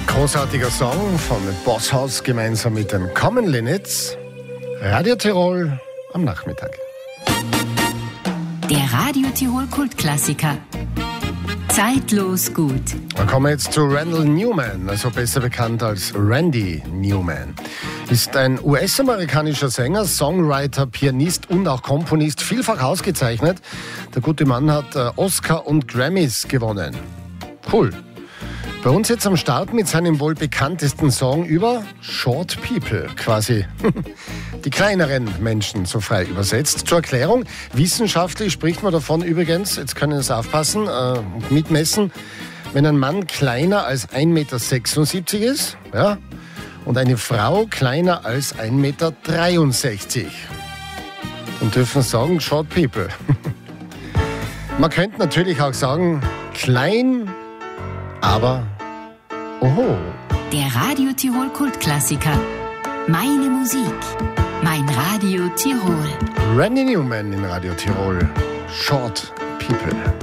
Großartiger Song von Boss Hoss gemeinsam mit den Common Linnets. Radio Tirol am Nachmittag. Der Radio Tirol Kultklassiker. Zeitlos gut. Wir kommen jetzt zu Randall Newman, also besser bekannt als Randy Newman. Ist ein US-amerikanischer Sänger, Songwriter, Pianist und auch Komponist, vielfach ausgezeichnet. Der gute Mann hat Oscar und Grammys gewonnen. Cool. Bei uns jetzt am Start mit seinem wohl bekanntesten Song über Short People, quasi die kleineren Menschen, so frei übersetzt. Zur Erklärung, wissenschaftlich spricht man davon übrigens, jetzt können Sie aufpassen und mitmessen, wenn ein Mann kleiner als 1,76 Meter ist, ja, und eine Frau kleiner als 1,63 Meter. Und dürfen sagen Short People. Man könnte natürlich auch sagen, klein, aber oho. Der Radio Tirol Kultklassiker. Meine Musik. Mein Radio Tirol. Randy Newman in Radio Tirol. Short People.